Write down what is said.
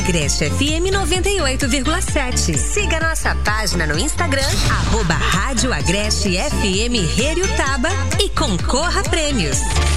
Agreste FM 98,7. Siga nossa página no Instagram, @Rádio Agreste FM Heriotaba e concorra a prêmios.